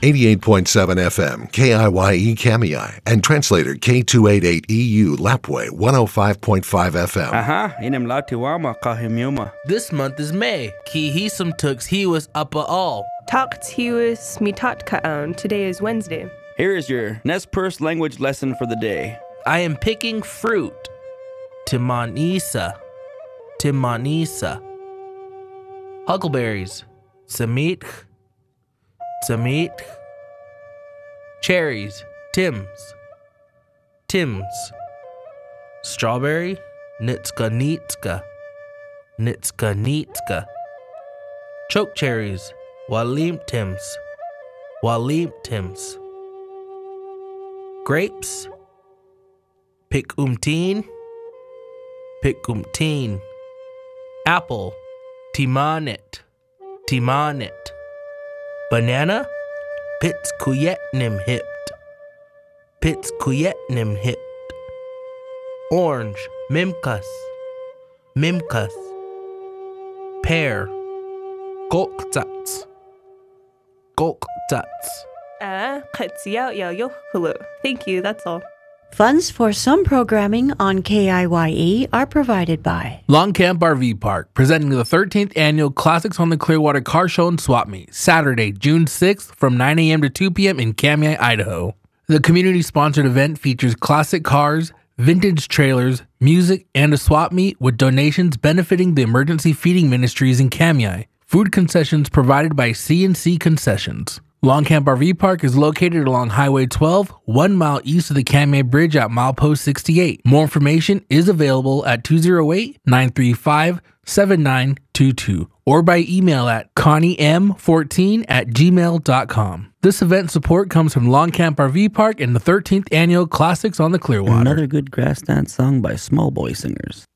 88.7 FM, KIYE Kamiai, and translator K288EU Lapway 105.5 FM. Aha, inem latiwama kahimyuma. This month is May. Ki hisum tux he was uppa all. Takt hius mitat ka'an. Today is Wednesday. Here is your Nez Perce language lesson for the day. I am picking fruit. Timanisa. Timanisa. Huckleberries. Samit. Samit. Cherries. Tims. Tims. Strawberry. Nitska nitska. Nitska nitska. Choke cherries. Walim tims. Walim tims. Grapes. Pick umteen. Pick umteen. Apple. Timanit. Timanit. Banana. Pits kuyetnim hipt. Pits kuyetnim hipt. Orange. Mimkas. Mimkas. Pear. Goktats. Goktats. Thank you, that's all. Funds for some programming on KIYE are provided by Long Camp RV Park, presenting the 13th Annual Classics on the Clearwater Car Show and Swap Meet, Saturday, June 6th from 9 a.m. to 2 p.m. in Kamiah, Idaho. The community-sponsored event features classic cars, vintage trailers, music, and a swap meet with donations benefiting the emergency feeding ministries in Kamiah. Food concessions provided by C&C Concessions. Long Camp RV Park is located along Highway 12, 1 mile east of the Kamiah Bridge at milepost 68. More information is available at 208-935-7922 or by email at conniem14@gmail.com. This event support comes from Long Camp RV Park and the 13th Annual Classics on the Clearwater. Another good grass dance song by Small Boy Singers.